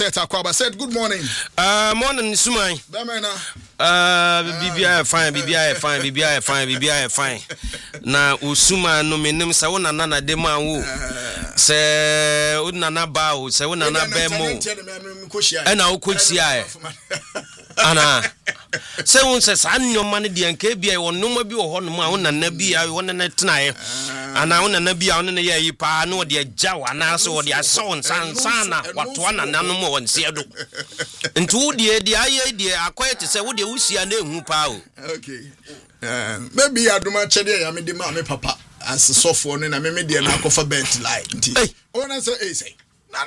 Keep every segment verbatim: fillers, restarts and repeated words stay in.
Peter Kwaba said, good morning. Uh, morning, Sumai. Uh, B B I fine, B B I fine, B B I fine, B B I fine. Na Usuma no menim sa wona na na de ma wo. Se wona na ba wo, se wona na ba mo. E na wo kochia e. Ana. Se won se sa nyoma ne de anka bia wo noma bi wo ho no ma wona na bia wona na tena e. Ana wona na bia wona na ye yi pa na wo de agya wa na so wo de aso nsan sana wato na nanu mo won se do. Ntu de de aye de akoye te se wo de wusia na ehu pa o. Okay. Uh, maybe aduma chede ya me de ma me papa as sofo no na me me de na akofa bent lie. Nti. Ona say eh say.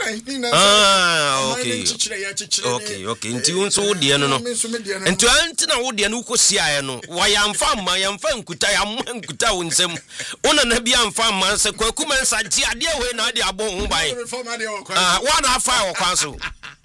Ah, okay. Okay, okay. Nti unso wo de no no. Nti anti na wo de no kosia no. Wa yamfa ma yamfa nkuta yamma nkuta wo nsem. Ona na bia mfa ma se kwakuma nsaji ade we na ade abo ho bai. Ah, wa na afa wo kwan so.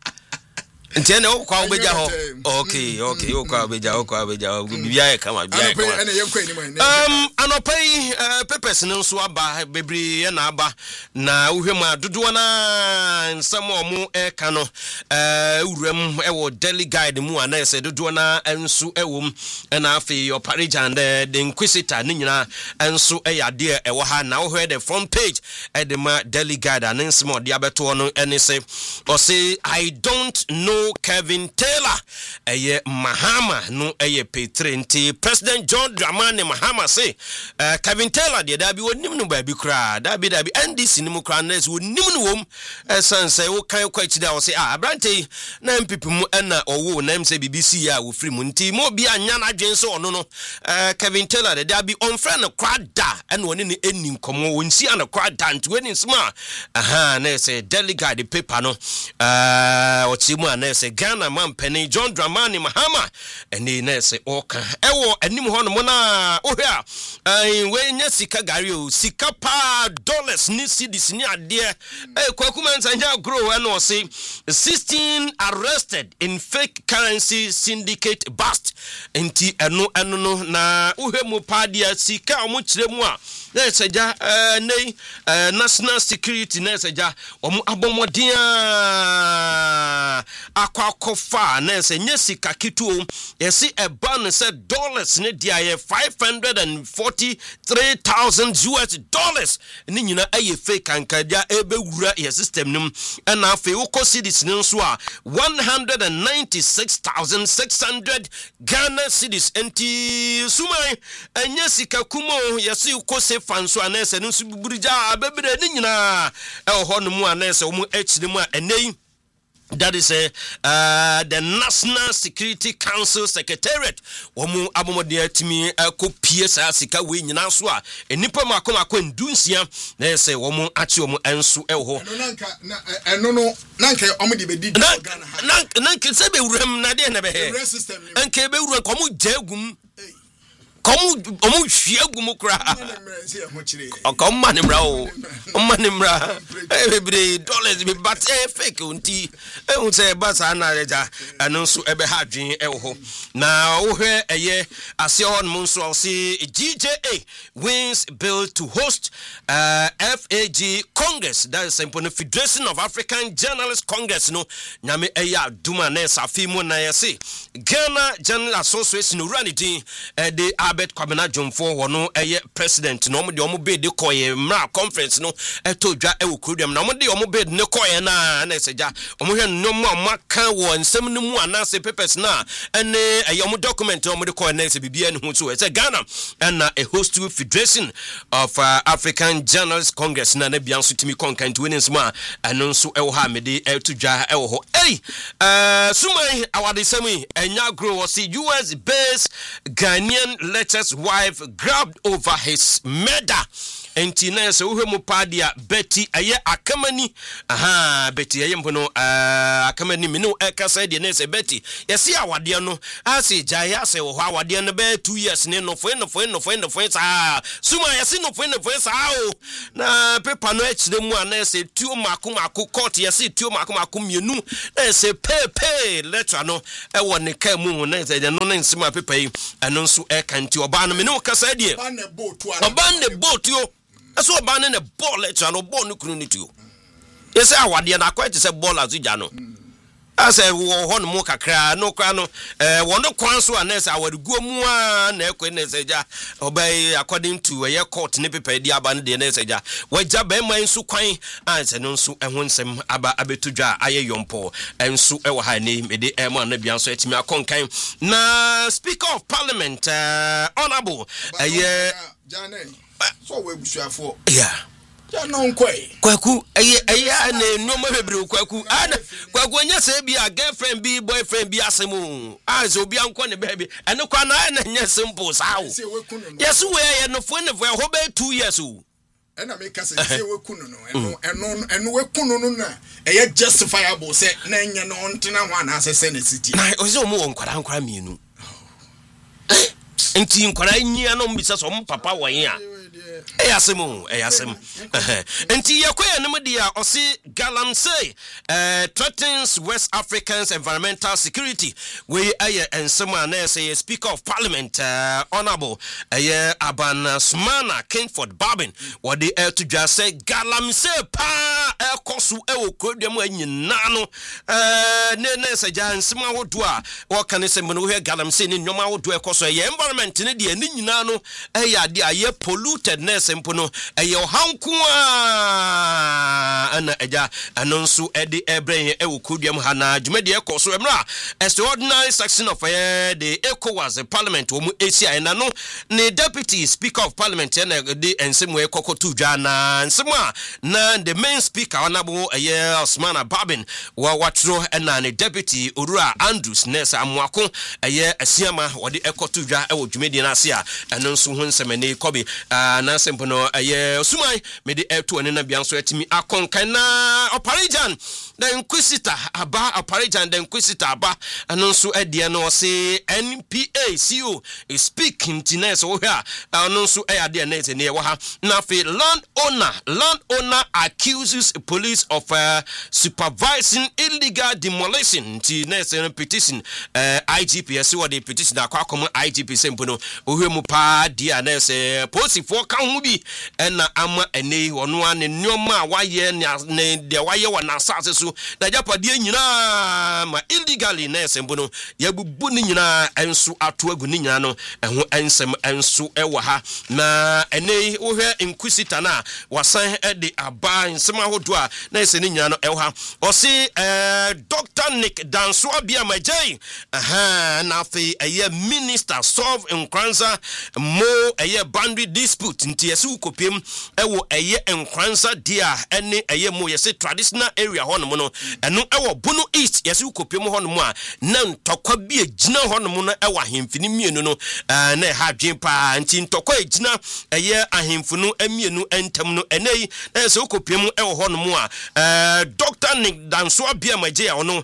Nti na wo kwa obeja ho. Okay, okay. Wo kwa obeja, wo kwa obeja. Bibia e kama, bibia e kama. Um anopai papers no so aba bebri e na aba na wohwem adodo na nsam omo e ka no eh uram e wo daily guide mu ana ese dodo na enso e wom na afi your parage and the inquisitor ni nyina enso e yade e wo ha na wo the front page e de ma daily guide anansem ode abeto no ene se o say I don't know Kevin Taylor eye Mahama no eye Petrenti President John Dramani Mahama say uh, Kevin Taylor de da bi wonim no ba bi kra da bi da bi N D C ni mu kra na so wonim no wom esan say wo kan kwa chi da wo say ah abrante na M P P mu na owo na M say B B C ya wo free mu nti mo bi anya na dwen so ono no uh, Kevin Taylor de da bi on friend no kra da and woni ni eni nkomo wonsi ana kra da nti weni sma aha na say delegate the paper no uh o chi mu ana say Ghana man penny John Dramani Mahama eni na say oka ewo anim ho no mo na ohia ai we nya sika gari o sika pa dollars ni cedis ni ade eh kwakuma nsanja grow and o say sixteen arrested in fake currency syndicate bust enti eno eno no na ohemu pa dia sika omo kiremu a na seja eh nei national security na seja omo abomoden akwakofa na se nya sika kituo yesi eba no se dollars ne dia five hundred forty-three thousand U S dollars ni nyina aye fake ankadia ebe wura ye system nim na afi uko cedis nso a one hundred ninety-six thousand six hundred Ghana cedis enti sumai anya sika kumo yesi uko se fanso anese nso buburija abebere ni nyina e ho no mu anese o mu echiri mu enei. That is a uh, the National Security Council Secretariat. Omu abomode atimi akopie sa sika we nyina so a enipa makoma kwandunsia na say omu achi omu enso e ho. No nanka eno no nanka omu de bedi Ghana. Nanka nanka se be wuram na de na be he. Nanka be wuram komu jagum. Komu omu hwiagum kra. Komu manimra o. Manimra. Eh be dollars be but eh fake unti. Eh un say basa na reja anonso ebe ha dwen e ho. Na wo hwe eye ase on mo nso say G J A wins bill to host uh, F A G Congress. That is the Federation of African Journalists Congress no. Nyame eya duma na safi mu na yesi. Ghana Journal Association run din eh de Albert Kwabena Jomfo wono eye president no mo de omo bid de koye mra conference no eto dwa e wokrodam na mo de omo bid ne koye na na seja omo hwe no mo amaka wo nsem no mu anase papers na ene eye omo document omo de koye na se bibia ne hu so e se Ghana na a host to Federation of uh, African Journalists Congress na na bia so timi konkan to winnings ma eno so e wo ha me de eto dwa e wo ho ei uh sumai awade sami enya grow was U S based Ghanaian latest wife grabbed over his murder. Entina se uhemu padia Betty aye akamani aha Betty aye mpono uh, akamani minu ekasa de ne se Betty yesi awade no asi jaya se wo awade no be two years ne no fo no fo no fo no fo sa suma yesi no fo no fo sa o na paper no echire mu ana se tuo mako mako court yesi tuo mako mako mienu na se pepe letter no e wo ne ka mu na se de no na nsima paper yi eno nso e kanti oba no minu kasa de oba ne boat yo so oba ne ball letter no ball no kunu ni tuo yesi awade na kwete se ball azu ja no asa wo ho no mo kakra no kwa no eh wono kwan so anesa awadugo mu a na ekwe na seja obey according to a court ne paper di aba ne de na seja wagya be man su kwan anse no nso ehun nsem aba abetudwa aye yompo enso ewo ha ne mede ema na bia nso atimi akonkan na speaker of parliament uh, honorable aye jane so we busuafo yeah ya no nkoi kwaku aye aye na noma bebre kwaku ana kwaku nya se bia girlfriend bi boyfriend bi asemu azo bia nko ne baby ene kwa na na nya simple sao yes we ye no fo ne fo ho be two years o ena me ka se se we kunu no eno eno eno we kunu no na eye justifiable se na nya no ntena ho ana asese ne city na o se o mo nkwara nkwara mienu enti nkwara nyia no mbisa so mo papa won ya eyasemu eyasem enti yakoya no dia osi Galamsey uh, threatens West Africans environmental security we aye ensema na say speaker of parliament uh, honorable aye Aban Sumana Kingford Babin what the uh, to just say Galamsey pa ekosu e okodem anyina no uh, ne ne say ensema wodo a wo kan say mo no Galamsey ne nyoma wodo ekoso ye environment ne dia ni nyina no aye ade aye polluted nurse mpono eye ohanku a ana eja anonso ede ebreye ewo kodwam hana dwumade ekoso emra extraordinary section of the ECOWAS parliament wo mu asia na no ne deputy speaker of parliament na de ensemu ekokotu dwa na ensemu a na the main speaker honorable eye Osman Babin wa watro na ne deputy Orura Andrews Nessa Amwako eye asiama wode ekotu dwa ewo dwumade na ase a anonso ho nsemene kobi na sempono aye sumai mede eto ne na bianso atimi akonkan na oparijan the inquisitor aba oparijan the inquisitor aba anonso ade no se N P A C O is speaking tiness wo hia anonso ayade na ete ne wo ha na fe land owner land owner accuses police of uh, supervising illegal demolition tiness petition uh, I G P S what the petition akwakom I G P sempono ohwemu pa dia na se police for kan bi ena ama ene ono ane nyoma waye ne de waye wana asase so da japade nyina ma illegally na esembono yabubu ni nyina enso ato agu ni nyina no eho ensem enso ewa ha na ene wohwe inquisitor na wasan ede aba ensem ahodo a na ese ni nyina no ewa ha osi eh Doctor Nick Danso Abiamajai aha na fe eye minister solve nkranza mo eye boundary dispute nti yesi ukopiem ewo eye nkranza dia ene eye mo yesi traditional area hono no eno ewo Bono East yesi ukopiem hono mo a na ntokwa bi agina hono mo no ewo ahemfini mienu no na ha dwen pa nti ntokwa agina eye ahemfunu amienu entam no enei na yesi ukopiem ewo hono mo a Doctor Nick Danso Abiamajai ono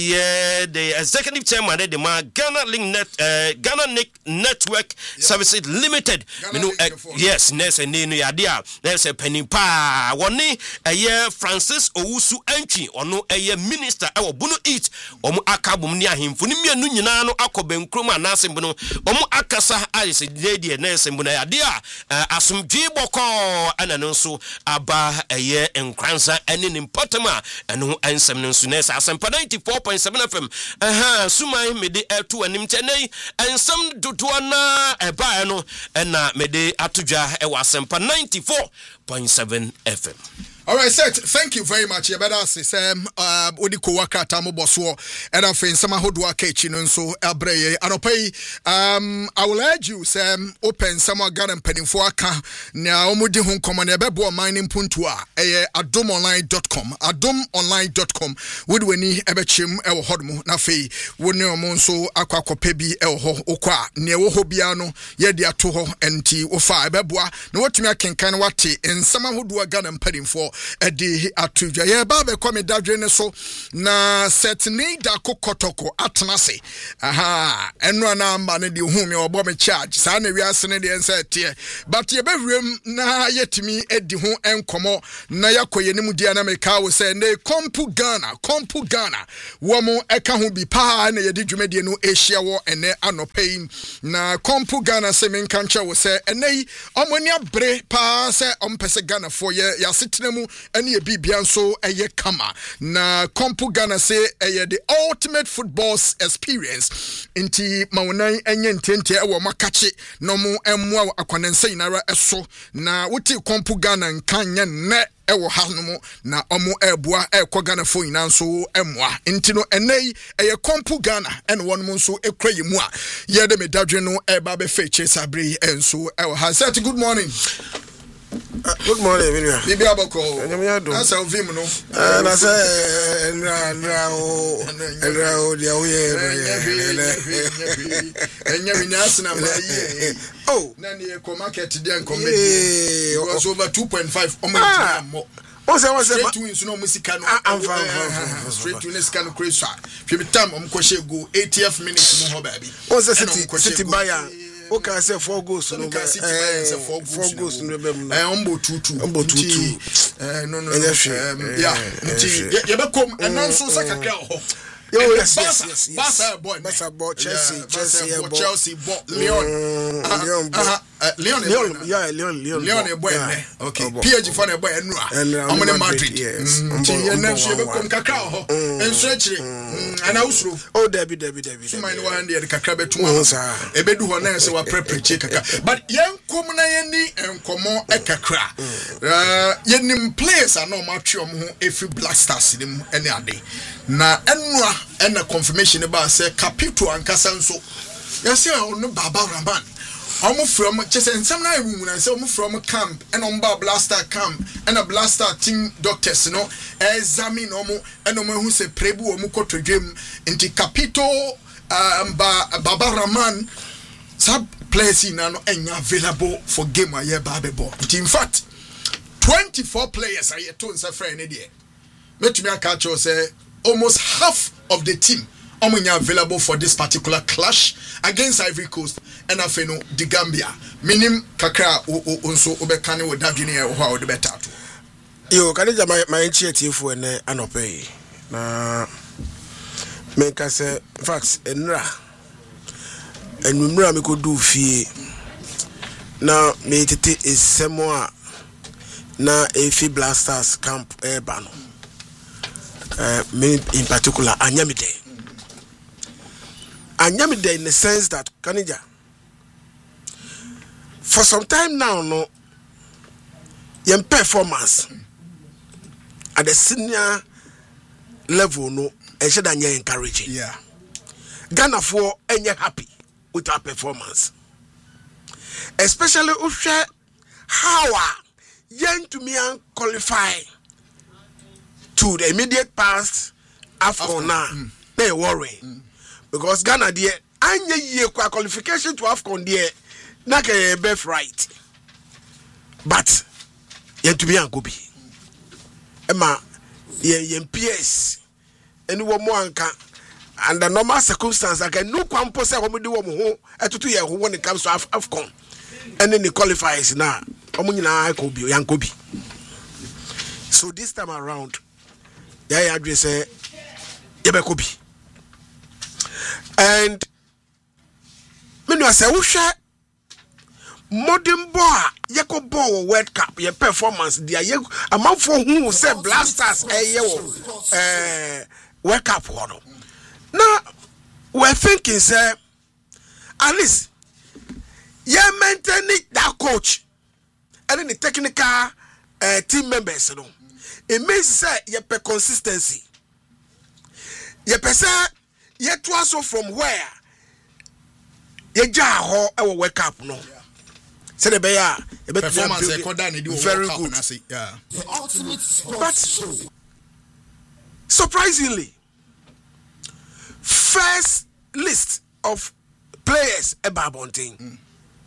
eye the executive chairman de ma Ghana Link Net uh, Ghana Nick Network yeah. Services Limited minu uh, yes nese ni no yade a nese penipa woni eye Francis Owusu Antwi ono eye minister e wo Bono East omu akabum ni ahemfu ni mienu nyina no akobenkrom anasem no omu akasa ayese dedi nese mbu na yade a uh, asumdwe boko ana no so aba eye enkransa ene ni mpotama eno ansem no so nese asempa ninety-four point seven F M aha sumai mede etu anim chenei ensem dodo na eba no na mede atudwa e wasempa ninety-four point seven F M. All right, Seth, thank you very much. You better say, Sam, uh, Odi Kowaka, Tamo Boswo, and I think some Hodwa Kitchen, so Abreye, and pay. Um, I will urge you, Sam, open some garden penny for Aka, now Omudi Hong Kong, and Ebebo mining puntua, a adom online dot com, adom online dot com, would we need Ebechim, El Hodmo, Nafe, would no monso, Aqua Pebi, El Ho, Okwa, Neo Hobiano, Yedia Toho, and T. Ofa, Beboa, no what me I can kind of what and some Hodwa garden penny for. Edi atuja ye ba be kwame dadwe ne so na setni da kokotoko atnase aha eno na amba ne di hu me obo me charge sa na wiase ne de ense tie but ye bewrem na yetimi edi hu enkomo na yakoye ne mu dia na me ka wo se ne kompu Ghana kompu Ghana wo mo eka hu bi pa na ye di dwumade no ehia wo ene anopai na kompu Ghana se me nkanche wo se enei omoni abre pa se ompese Ghana fo ye yasetena mu no ene bibia nso eye kama na Kompo Ghana say eye the ultimate football experience inti mawunan enye ntente e wo makache no mo emmoa akwanensa inara eso na wuti Kompo Ghana nkanye ne ewo hanumo na omo eboa ekwa Ghana fo ina nso emmoa ntino enei eye Kompo Ghana en wonmo nso ekra yimu a ye de medadwe no eba be feche sabre enso ewo ha. Say good morning. Uh, good morning, William. Bibi abako. Enyamiado. Asa ovim no. Eh na say nra nra o nra o dia o ye. Enyami ni asna ma ye. Oh, na ne ko market dia nkombe. It was over two point five omo ntia mo. O say o say straight to win no musika no. Straight to win scan crazy. Fi bi tam om ko shego eightieth minute no ho ba bi. O say city city buyer. O can say four goals no be eh four goals no be eh ombo two two ombo two two eh no no yeah nti ye be kom enanso sakakra ho yes yes yes Barca boy Barca boy Chelsea Chelsea boy Chelsea boy Leon Leon Leon Leon yeah Leon Leon Leon boy okay P S G for na boy enura omo Madrid nti ye nanso ye be kom kakra ho enso akire ana usuro oh Debbie Debbie Debbie so mine one dey kakra betuma ebedu ho na se wa prepare kakra but yen kom na yen ni enkomo ekakra uh yenim players are no match om ho efi Black Stars nim ene ade na enua ena confirmation about say Capito ankasa nso yesi onu Baba Rahman omo from chese nsam na ewu na say omo from camp ena omba Blaster camp ena Blaster team doctors no examine omo ena omo hu se prebu omo kotodwem nti Capito um, ba, Baba Rahman sub players na no enya available for game aye babebo nti in fact twenty-four players are yet to nsa friend ne de metumi aka cho say almost half of the team omunya available for this particular clash against Ivory Coast and afeno the Gambia minim kakra onso obekane wo dadwene e ho a wo de betato yo kanija my my initiative ene anope na menka say in fact enra enumra me ko do fie na me tete esemo a na efi Blasters camp e ba no Uh, me in particular Anyamide Anyamide in the sense that Kanija for some time now no your performance at the senior level no and should anya encouraging yeah Ghana for any happy with our performance especially ushe how yen to me and qualify to the immediate past AFCON now, mm. they worry mm. because Ghana there anya ye qualification to AFCON there na ke birth right, but ye to be ankobi, Emma ye ye P S any one more anka under normal circumstances I can no kwampo say omo di wo mo ho etutu ye ho when it comes to Af- AFCON and then the qualifiers na omo nyina ankobi yankobi. So this time around yeah, yeah, address say Yebekobi. And me no say wo modern boy yeko ball World Cup your performance dia ye amanfo hu say Blasters eye wo eh World Cup hono. Now we're thinking say at least ye maintain that coach and then the technical uh, team members no. It means say ye per consistency. Ye per say ye to also from where ye ja ho e wo wake up no. Say the be ya e be performance e koda na di wo very good. Yeah. The ultimate but surprisingly first list of players e ba bonting. Mm.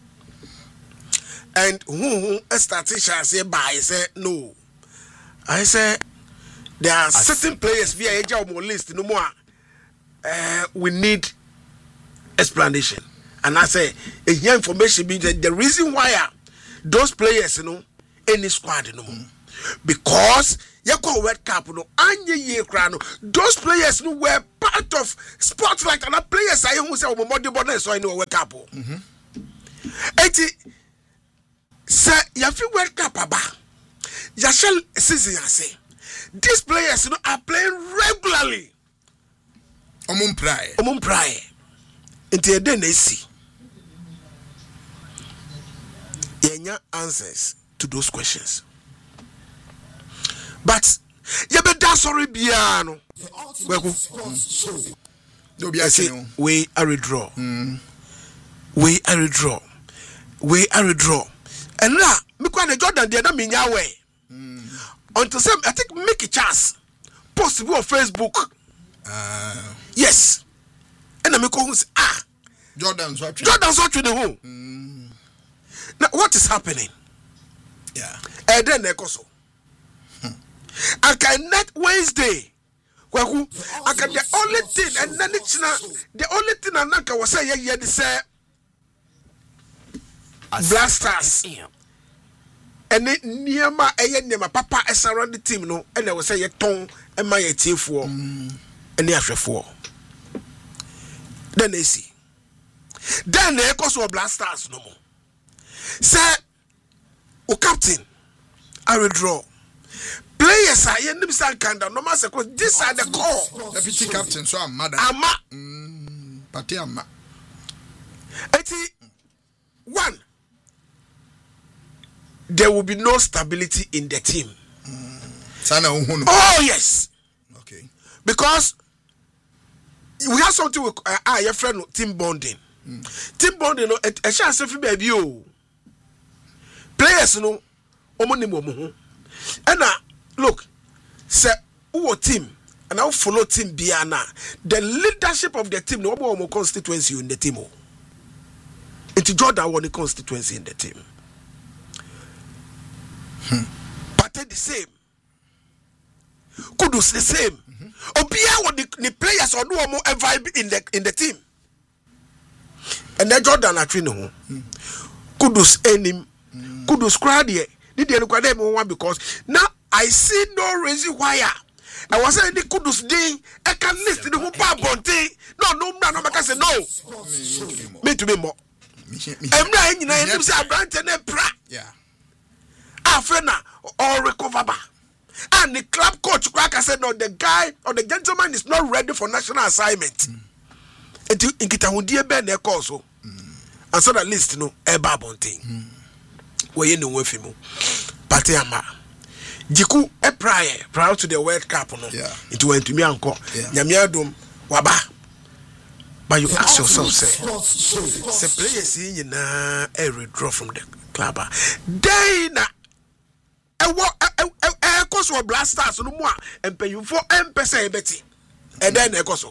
And who who statistician say by say no. I say there are I certain see. players via a list no more. Uh, we need explanation, and I say a here information be the, the reason why uh, those players you know any squad no more mm. because you call World Cup no and ye no those players no were part of Spotlight and the players I who say we more the so I know World Cup. Mhm. Eighty say you feel World Cup aba. Yashel season say these players you know are playing regularly. Omum pray. Omum pray. Into the nesi. Yenya answers to those questions. But you better sorry biano. We are redraw. Mm. We are redraw. We are redraw. And now, me kwa the Jordan the other minya way. Until some I think make a chance. Post on Facebook. Uh, yes. And I make ah Jordan's watching. Jordan's watching the home. Mm. Now what is happening? Yeah. And then they so. I can net Wednesday. Well, I can the only thing and then it's not the only thing I know was say yeah they say Blasters. And it near my near my papa is around the team no and I was say a tongue and my team for and the after four. Then they see. Then they cause of Blasters no more. Say o captain I withdraw. Players are in the side kanda no matter because these are the core. Deputy captain, so I'm mad. Ama. Mm, Pati ama. Eti one. There will be no stability in the team. Mm. Oh yes. Okay. Because we have something with uh, uh, your friend team bonding. Mm. Team bonding no. A chance for baby oh. Players no. Omo ni mo mo. And uh, look, say who team and I follow team Biana. The leadership of the team, no more constituency in the team. It's Jordan won the constituency in the team. Hmm. But the same. Kudus the same. Mm-hmm. Obia what the, the players or no more vibe in the in the team. And then Jordan actually no. Kudus enim. Kudus crowd here. Because now I see no reason why I was saying the Kudus day I can list the whole bonte. No, no, no, no, I say no. Me to be more. I'm not in the say brand and pra. Yeah. Afena or recover back. And the club coach Cracker said no, the guy or the gentleman is not ready for national assignment. And in Kitahundia Ben their call so. And so that list no eba bonte. We no wefimu pate ama jiku e prior prior to the World Cup no yeah. It went to me anko nyamiadum waba but you ask yourself say say players in na e withdraw from the club then na e wo e cause of Blasters no mo empanyu for empese e beti and then e cause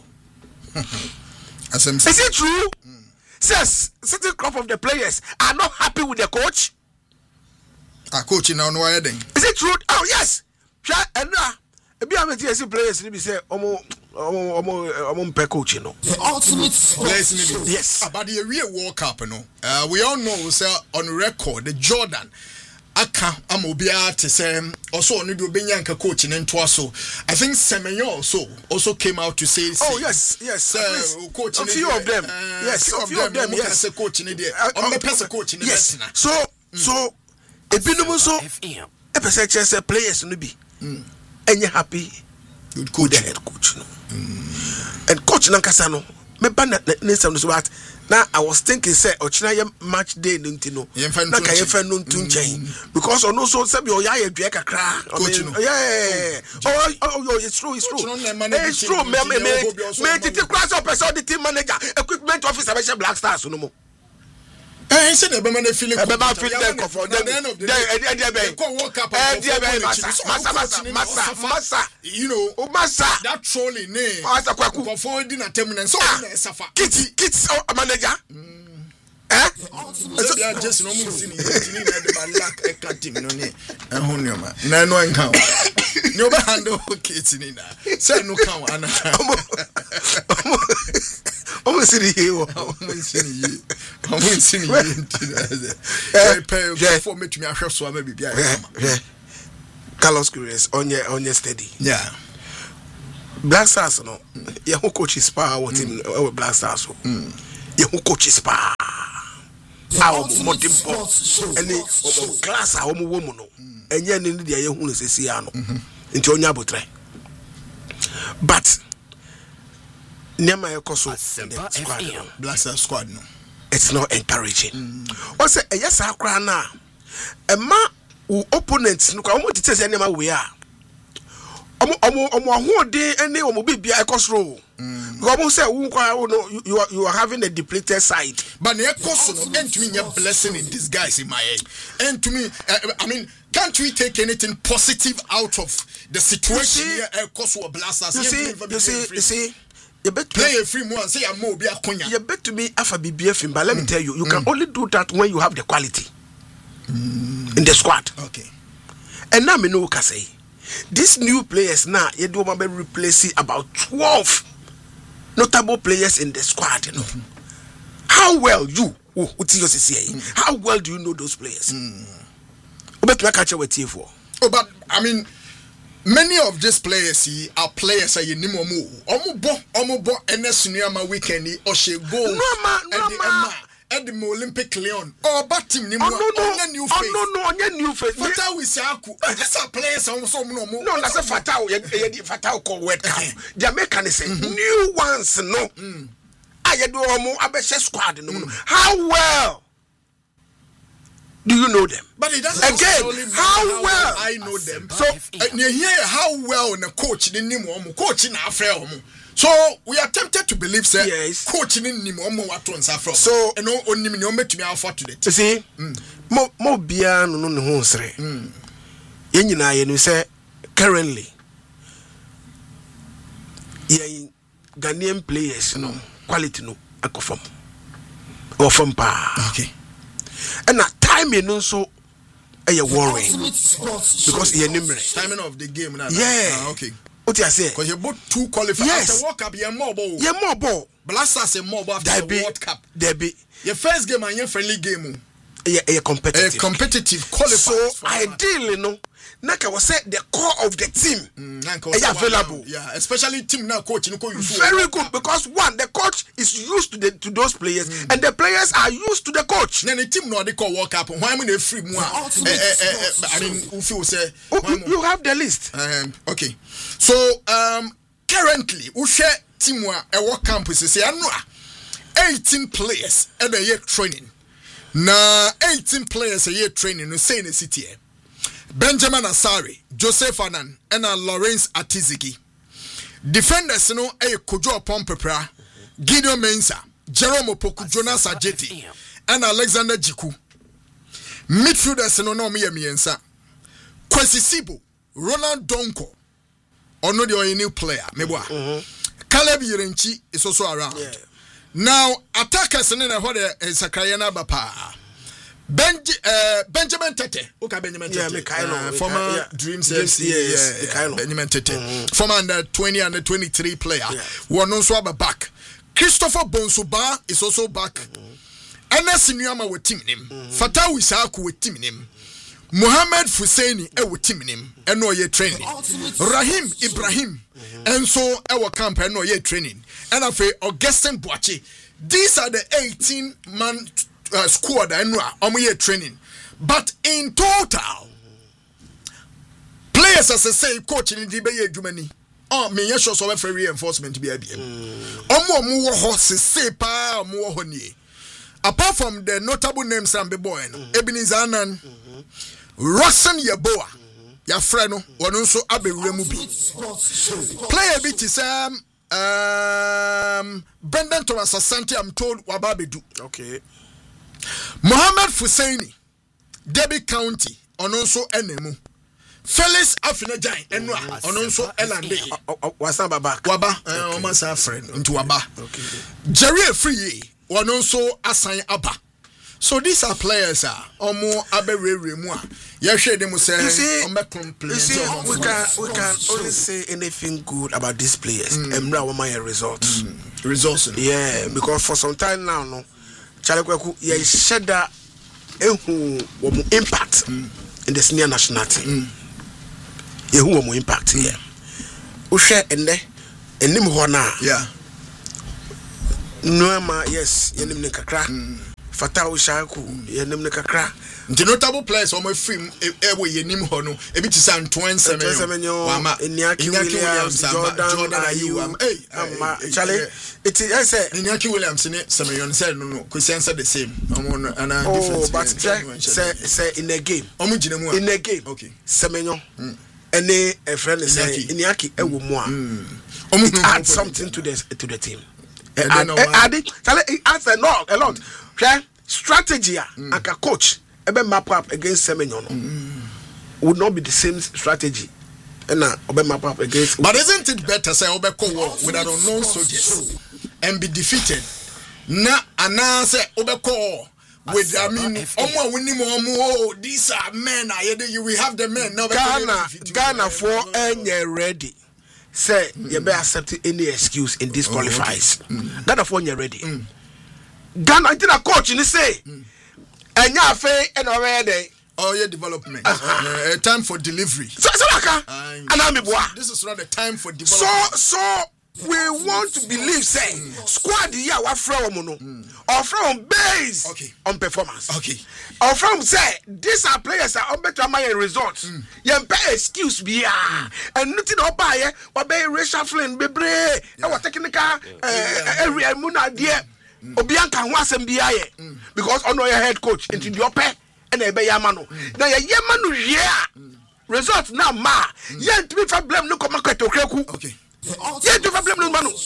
is it true? Mm. Says certain crop of the players are not happy with the coach. A coach now no heading. Is it true? Oh yes. And now, if you have a players, you say, "Omo, omo, omo, omo, pe coach no." The ultimate players, yes. About the real World Cup, no. Uh, we all know, sir, on record, the Jordan. Aka amobia to say also on do benyanka coaching into also. I think Semenyo also also came out to say. Oh yes, yes. Uh, coaching a few of them. Uh, yes, a few of them. Yes, coaching there. On the person coaching. Yes. So so. Ebinum so e person say players no be enye happy good coach the head coach no mm. And coach nankasa no me ba na nesam so what now I was thinking say ochina match day no ntino na ka ye fa no ntu nchen because on also say be oya ye dua kakra yeah oh oh it's true it's true it's true me me me titi class of person the team manager equipment officer be Black Stars no mo. Eh, say the man feeling. The man feeling them comfort. Then, then, then, then, massa, massa, massa. You know, oh massa. That trolling name. Massa kwaku. Confound in a terminal. So, suffer. Kitty, kids, manager. Eh? So, they are just no more seeing the lack a cutting no name. And who knew man? No, no, count. No, but handle kids in it. Say no count. Almost in here. Almost in here. Almost in here. Pay for me to me. I have so maybe. Carlos Curious on your on your steady. Yeah. Black Stars no. Yeah, who coach is power what him Black Stars. Yeah, who coach is power. our modern boss any class our woman and yen in the air who is a siano into Onyabutre. But Nema Koso squad, Blaster squad, no. It's not encouraging. Also, yes, I cry now. A ma opponents, no, I want to tell you, we are. Omo omo omo who dey any omo be I cost roll. Omo say you are you are having a depleted side. But the cost no and to me a blessing in disguise in my head. And to me uh, I mean can't we take anything positive out of the situation here uh, cost or blasters? You see, you see, you see, you bet play a free one say I'm more be a konya. You bet to me afa B B F but let mm. me tell you you mm. can only do that when you have the quality mm. in the squad. Okay. And now me know can say these new players now, you do want to replace about twelve notable players in the squad. You know mm-hmm. how well you, oh, mm. how well do you know those players? Mm. But I catch with you for. Oh, but I mean, many of these players are players. I know more. Omo bo, omo bo. Enes niyama weekend or she go. No ma, no ma. At the Olympic Leon or but team ni mo on new face. Oh no no on new face. Fatao we say aku. These are players on so no more. No, that's a Fatao. You Fatao call word count. Jamaican say new ones no. I do omo abeshe squad no. How well do you know them? But it doesn't again. How, how well I know them. So you hear how well the coach the name omo coach na afre omo. So we are tempted to believe say yes. coaching in him omo what ones are from. So and no only me no metumi afford to the you see mm. mo mo bia no no ne ho sere. Mm. Ye nyina ye no say currently ye Ghanaian players mm. no quality no akofam. Or from pa. Okay. And that time no so e worrying because ye nimre timing of the game now. Yeah. Ah, okay. What you say? Because you both two qualified. Yes. After World Cup, you're more ball. You're more ball. Blasters are more ball after the World Cup. There be. Your first game and your friendly game. Yeah, yeah, competitive. A competitive qualified. So ideally, no. Naka was said the core of the team mm, is available. Yeah, especially team now coach. You know, very good because one, the coach is used to the to those players, mm. and the players are used to the coach. Then the team know they call World Cup. Why am I free more? I mean, if you say you have the list. Um, okay, so um, currently, we share team one a World Camp is say eighteen players at the year training. Now eighteen players a year training. No say in the city. Benjamin Asari, Joseph Anan, and Lawrence Atizigi. Defenders no a Kojo Pompepra, Gideon Mensah, Jerome Opoku, Jonas Ajeti, and Alexander Jiku. Midfielders no no me miensa. Kwesi Sibo, Ronald Donko, or no the new player, meboa. Caleb Yirenchi is also around. Yeah. Now attackers no na hode Sakayana Bapa. Benj, uh, Benjamin Tete, okay, Benjamin Tete, yeah, Mikhailo, uh, former Mikhailo, yeah. Dreams, Dreams yeah, yes, yeah, yeah, Benjamin Tete, mm-hmm. former under twenty and twenty-three player, yeah. one also back. Christopher Bonsuba is also back. Mm-hmm. Anas Nyama with team name, mm-hmm. Fatah Isaku with team name, Muhammad Fusaini e with team name, and no ye training. Rahim Ibrahim, mm-hmm. and so our camp and no ye training. And after Augustin Boachi, these are the eighteen man. Uh, squad and um, year training, but in total, players as I say, coaching in the Bay Germany. Oh, me yes, so for reinforcement to be a B M. Omo more horses say pa more honey. Apart from the notable names and be boy, Ebenezer Anan, Roxanne Yaboa, your friend, one also Abe Remubi. Player bit is um um Brendan Thomas Asante. I'm told Wababedu. Okay. Muhammad Fusaini, Debbie County, Ononso Enemu, Felix Afinajan, Enwa, Ononso Elande, what's up, Baba? Waba, almost a friend into Waba. Jerry Free, Ononso Assign Abba. So these are players, are Omo Aberre Remua. Yashe them say, you see, you see we can we can only say anything good about these players. Emra Wamaya results. Results. Yeah, because for some time now, no. Chalekweku ye sheda ehu wo impact mm. in the senior national team. Mm. Ye hu wo impact here. Wo hwe enne enim ho na. Yeah. Noema yes, yenim ne kakra. Mm. Fatau Shaku yenem ne kakra the notable players on my film ewe yenim ho no ebi ti san twenty semenyo wama Iñaki Williams Jordan Ayew hey ama Charlie it is say Iñaki Williams ne semenyo say no no question say the same omo ana different oh but say say in a game omo gina mu in a game okay semenyo ene a friend say Iñaki ewo mu a omo add something to the to the team and add it Charlie answer no a lot okay strategy and a coach ebe map up against Semenyo no mm. would not be the same strategy and na obe map up against but isn't it better say obe ko war with an unknown soldiers and be defeated na ana say obe ko with I mean omo winning omo oh these are men you we have the men now Ghana Ghana for any ready say mm. you be accept any excuse in this qualifiers oh, okay. mm. Ghana for any ready mm. Ghana did a coach and say mm. Enya afa and already oh yeah development uh, uh, time for delivery so so laka ana meboa this is not the time for development so so we want to believe say mm. squad here wa from no mm. or from base okay. on performance okay or from say these are players are on better my results mm. yem pay excuse be ah and nothing up here we be reshuffling bebre e wa technical area mu na there Obianka ho asem bia ye because ono your head coach into the upper and e be yama no na ye yama no hwe a result na ma ye ntimi fa blame no koma kwetokreku okay ye ntimi fa blame no ma no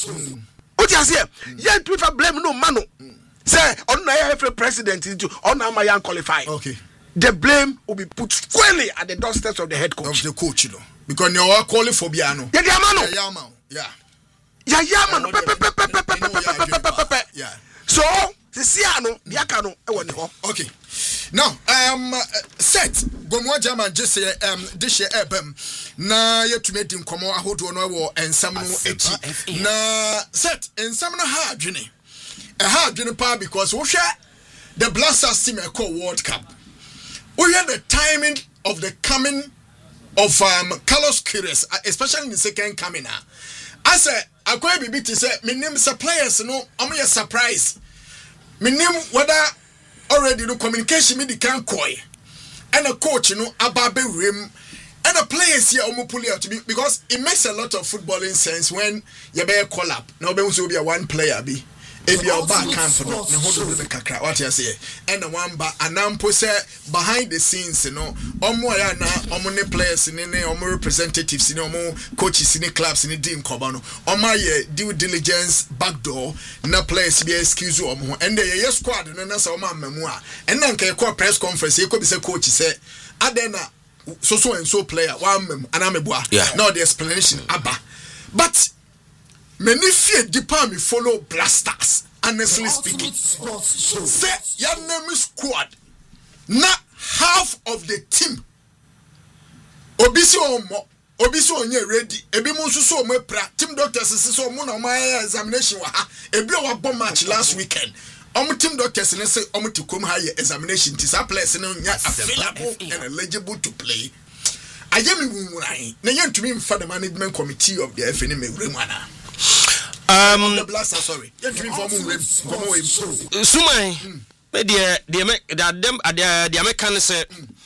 o ti ase ye ntimi fa blame no ma no say ono na your president into ono am yan qualify okay the blame will be put squarely at the doorsteps of the head coach of the coach you know because you are calling for bia no ye yama no yama yeah ya yama no pepe pepe pepe pepe yeah so Sisiano Biaka no e woni ho okay now um uh, set gomo German just say um this year ebem na yetumi di nkomo ahodo no wo ensam no echi na set ensam no ha adwene e ha adwene pa because wo hwe the Blasters team e call World Cup we had the timing of the coming of um Carlos Queiroz especially in the second coming now I say akwa bibi ti say menim suppliers no omo ye surprise menim whether already no communication me di kan koi and a coach no ababe rem and the players here omo pull out because it makes a lot of footballing sense when you be call up now be so be a one player be ebi oba camp no ne hodo be kakra what you say and the one ba anampo say behind the scenes no omo ya na omo ne players ne ne omo representatives ne omo coaches ne clubs ne din koba no omo ye due diligence backdoor na players be excuse omo and the ye squad no na say omo amamu a and na nka call press conference e ko be say coach say adena so so and so player one mem anameboa now the explanation aba but many fear deeper me follow Blasters honestly speaking say your name is squad not half of the team obisi omo obisi onye ready ebi mu nso so omo pra team doctors say omo na omo examination wa ha ebi o wa match last weekend omo team doctors ne say omo to come high examination this place no available and eligible to play I am in na yentumi mfa the management committee of the F N M Remana um the Blaster sorry yentumi mfa mu rem komo we sumai me de de me dem de me kan say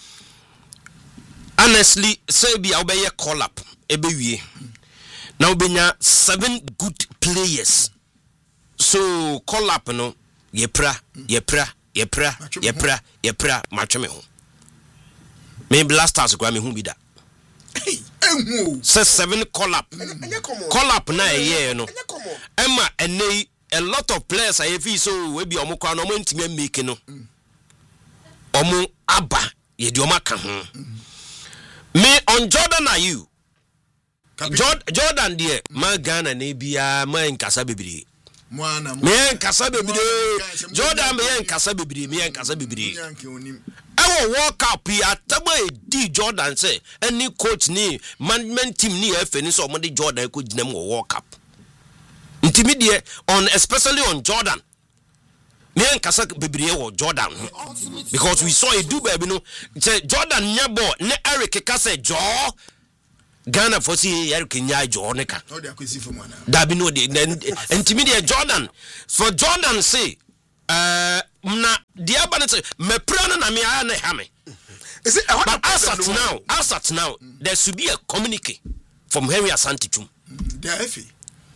honestly say be obey call up ebewie na obenya seven good players so call up no yepra yepra yepra yepra yepra matweme ho me Blasters kwa me hu bi da say seven call up call up na ye no emma ene a lot of players I feel so we be omo kwa no mo ntimi make no omo aba ye di omo ka ho me on Jordan Ayew Jordan there ma Ghana na bia ma nkasa bebiri me nkasa bebiri Jordan me nkasa bebiri me nkasa bebiri ewo World Cup ya taba di Jordan say any coach ni management team ni F N so mo de Jordan ko ginam wo World Cup intimidate on especially on Jordan me nkasa bebiri wo Jordan because we saw a do baby no say Jordan nya ball ne Eric ka say jo Ghana for see Eric nya jo ne ka no dey akwesi for mana da bi no dey intimidate Jordan for Jordan say uh na dia ba ne say me pra no na me aya na ha me is it but as at now as at now mm. there should be a communique from Henry Asante Twum there efi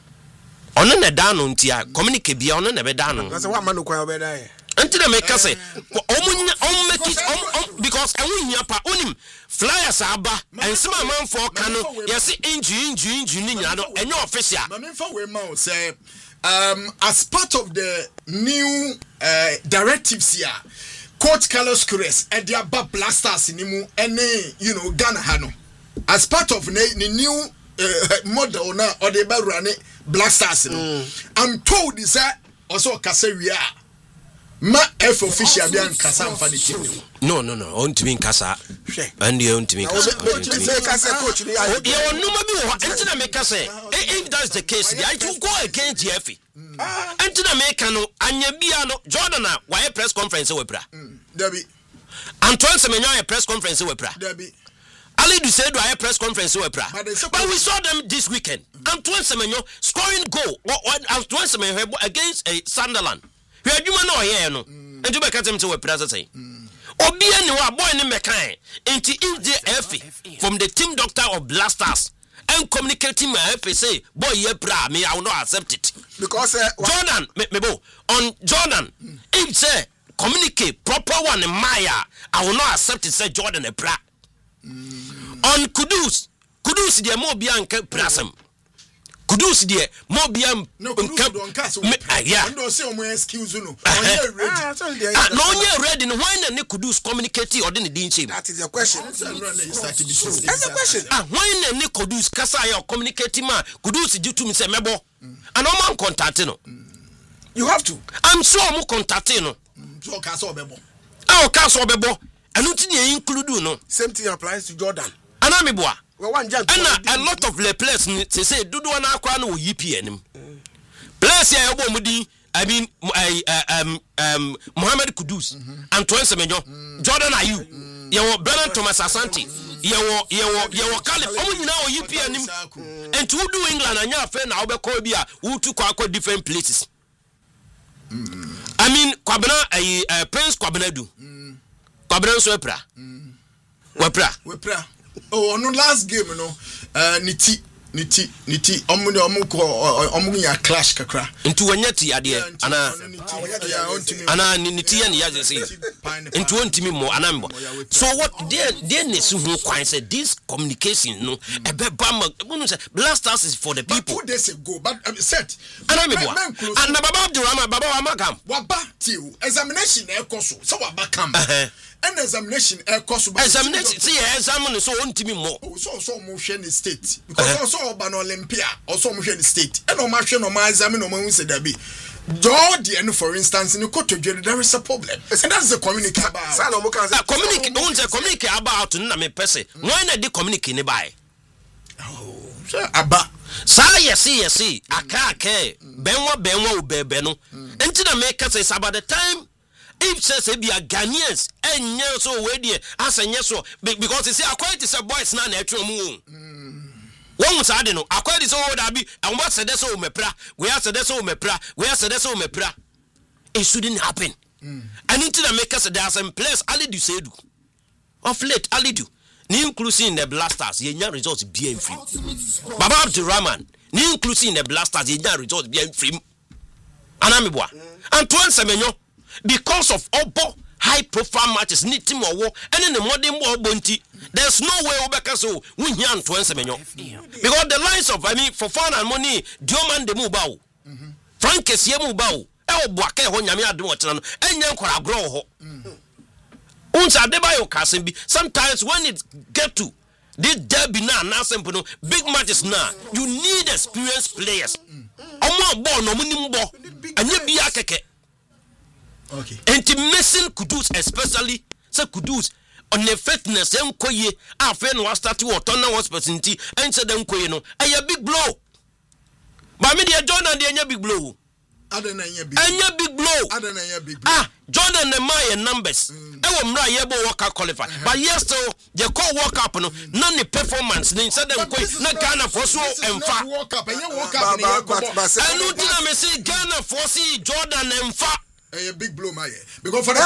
ono na da no ntia communique bia ono na be da no na say wa ma no kwa be da ye until make us say omunya on make it on because ewunya pa onim flyers aba and some man for kano yes inju inju inju ni nya no enyo official na me fa we ma o say um as part of the new uh, directives here coach Carlos Queiroz and their blasters ni mu ene you know Ghana ha no as part of the new uh, model na or the ba run blasters no mm. I'm told is that also kasawia ma F official bi an kasa mfa de team no no no on to me kasa and you on to me kasa coach ni ya no ma bi wo entina me kasa if that's the case I to go against G F entina me ka no anya bia no Jordan a why press conference we bra Dabi Antoine Semenyo press conference we bra Dabi Ali du said I press conference we bra but we saw them this weekend Antoine Semenyo scoring goal Antoine Semenyo against a Sunderland we adwuma na oye no enju be katem te we press say obi ani wa boy ni mekan enti if the F from the team doctor of Blasters and communicating my F say boy ye bra me I will not accept it because uh, Jordan me, me bo on Jordan mm. if say communicate proper one in Maya I will not accept it say Jordan a bra mm. on Kudus Kudus the mo bia nka prasem Kudus die mo bia no Kudus don cast yeah ndo say omo excuse no onye ready no onye ready no when na Kudus communicate or the din chim that is the question that's the question ah when na Kudus kasa ya communicate ma Kudus due to me say mebo and no man contact no you have to I'm sure mo contact no so kasa obebo ah kasa obebo anu ti dey include no same thing applies to Jordan anameboa well one jump and a, a lot of the players say say dudu na akwa na yi P N players ya ebo mudi I mean uh, um um Mohamed Kudus mm-hmm. Antoine Semenyo mm-hmm. Jordan Ayew mm-hmm. yewo Bernard Thomas Asante yewo yewo yewo Caleb omo nyina o yi P N and to do England anya afa na obekọ bi a wutu kwa akwa different places mm-hmm. I mean Kwabena uh, Prince Kwabena du mm-hmm. Kwabena so epra mm-hmm. wepra wepra oh on last game no uh niti niti niti omu ni omu ko omu ya clash kakra ntu wanyati ade ana ana niti ya ni ya say ntu ontimi mo ana mbo so what they they nesu hu kwan say this communication no ebe ba ma say Blasters is for the people two days ago but um, set ana mebo and baba Abdurrahman baba wa makam waba tiu examination e koso so waba kam an examination e koso examination see examine so ontimi mo so so mo hwe ni state because also oba no Olympia also mo hwe ni state and o ma hwe no ma examine no ma hu se da bi Jordan for instance in Kotodwe there is a problem and that's the communicate about say no mo kan say communicate don't say communicate about na me person when na dey communicate ni buy oh say aba sa yesi yesi aka aka benwa benwa ubebe no enti na me ka say about the time if says be a Ghanaians enye so we dey asenye so because you see according to say boys na na etwe mu won sa de no according to so da bi and what said so mepra we are said so mepra we are said so mepra it shouldn't happen mm. and into the makers there are some players Ali do say do of late Ali do ni including the Blasters ye nya results be free Baba Abdurrahman ni including the Blasters ye nya results be free anameboa Antoine Semenyo because of obo high profile matches ni team owo and the modern ball bonti there's no way obeka so we hear Antoine Semenyo because the lines of I mean for fun and money Dioman de mu bawo Frank Kesie mu bawo e oboaka ho nyame adom ochena no enya nkora agro ho unsa Adebayo Kasim bi sometimes when it get to this derby na na simple no big matches na you need experienced players omo ball no munim ball anya bia keke okay and missing Kudus especially say Kudus on the fitness enkoye afa no start to turn na hospital nti and say dem koye no a big blow ba me dey Jordan dey anya big blow adena anya big anya big blow adena anya big blow ah Jordan na my numbers e wo mra ye bo work qualify but yes still they call work up no na ne performance ni say dem koye na Ghana for so emfa work up anya work up ni anu tina me say Ghana for see Jordan emfa A big blow, my because for the